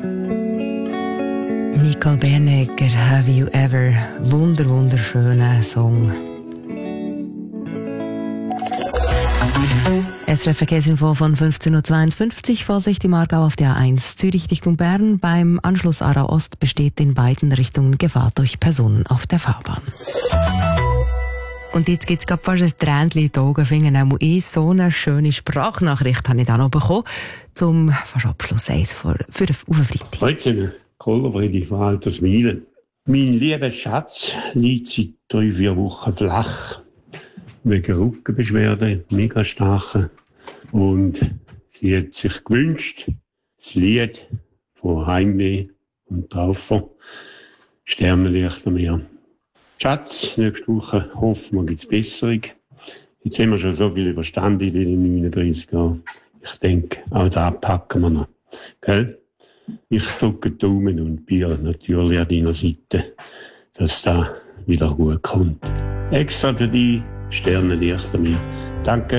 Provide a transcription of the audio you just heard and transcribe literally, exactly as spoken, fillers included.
Nicole Bernegger, Have You Ever? Wunder, wunderschöner Song. S R F Verkehrsinfo von fünfzehn Uhr zweiundfünfzig. Vorsicht im Aargau auf der A eins Zürich Richtung Bern. Beim Anschluss Aarau Ost besteht in beiden Richtungen Gefahr durch Personen auf der Fahrbahn. Und jetzt gibt es fast ein Tränchen in die Augen. Finden auch ich, so eine schöne Sprachnachricht habe ich da noch bekommen. Zum fast Abschluss eins für, für auf den Freitag. Heute Kohlerfriede von Altersmilen. Mein lieber Schatz liegt seit drei, vier Wochen flach. Wegen Rückenbeschwerden, mega starken. Und sie hat sich gewünscht, das Lied von Heimweh und Traufer, Sternenlicht am Meer. Schatz, nächste Woche hoffen wir, gibt es Besserung. Jetzt haben wir schon so viel überstanden in den neununddreißig Jahren. Ich denke, auch da packen wir noch. Gell? Ich drücke die Daumen und bin natürlich an deiner Seite, dass das wieder gut kommt. Extra für dich, Sternenlicht an mir. Danke.